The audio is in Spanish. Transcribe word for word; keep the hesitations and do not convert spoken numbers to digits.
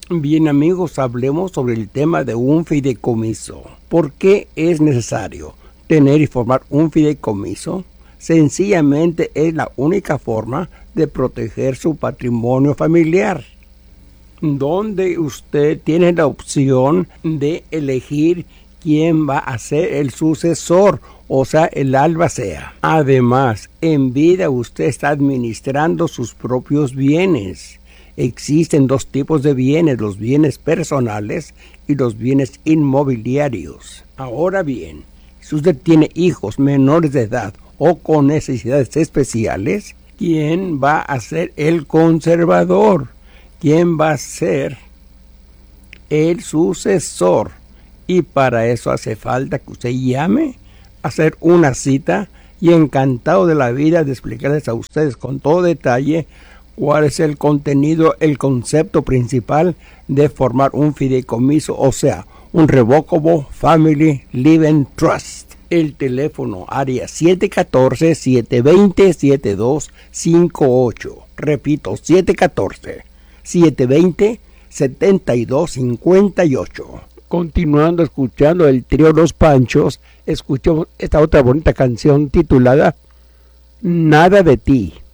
Bien amigos, hablemos sobre el tema de un fideicomiso. ¿Por qué es necesario tener y formar un fideicomiso? Sencillamente es la única forma de proteger su patrimonio familiar, donde usted tiene la opción de elegir quién va a ser el sucesor, o sea, el albacea. Además, en vida usted está administrando sus propios bienes. Existen dos tipos de bienes, los bienes personales y los bienes inmobiliarios. Ahora bien, si usted tiene hijos menores de edad o con necesidades especiales, ¿quién va a ser el conservador? ¿Quién va a ser el sucesor? Y para eso hace falta que usted llame, a hacer una cita, y encantado de la vida de explicarles a ustedes con todo detalle cuál es el contenido, el concepto principal de formar un fideicomiso, o sea, un Revocable Family Living Trust. El teléfono área siete uno cuatro, siete dos cero, siete dos cinco ocho. Repito, siete uno cuatro, siete dos cero, siete dos cinco ocho. Continuando escuchando el trío Los Panchos, escuchamos esta otra bonita canción titulada Nada de ti.